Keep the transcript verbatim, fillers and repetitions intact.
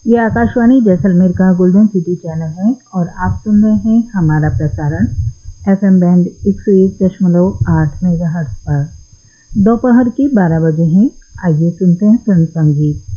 ये आकाशवाणी जैसलमेर का golden city channel है और आप सुन रहे हैं हमारा प्रसारण एफएम बैंड एक सौ एक दशमलव आठ मेगाहर्ट्ज पर। दोपहर के बारह बजे हैं। आइए सुनते हैं फिल्म संगीत।